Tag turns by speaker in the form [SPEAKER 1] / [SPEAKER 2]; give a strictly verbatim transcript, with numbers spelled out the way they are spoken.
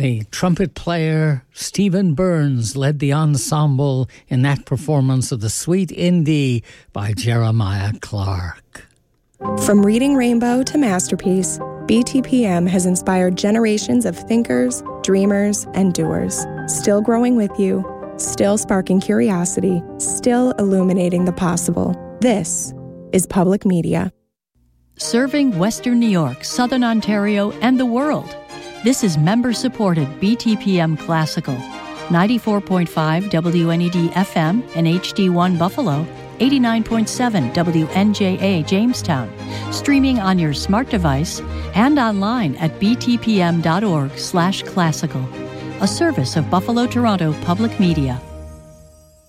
[SPEAKER 1] The trumpet player Stephen Burns led the ensemble in that performance of the Sweet Indie by Jeremiah Clark.
[SPEAKER 2] From Reading Rainbow to Masterpiece, B T P M has inspired generations of thinkers, dreamers, and doers. Still growing with you, still sparking curiosity, still illuminating the possible. This is Public Media.
[SPEAKER 3] Serving Western New York, Southern Ontario, and the world. This is member-supported B T P M Classical, ninety-four point five W N E D F M and H D one Buffalo, eighty-nine point seven W N J A Jamestown, streaming on your smart device and online at btpm.org slash classical, a service of Buffalo Toronto Public Media.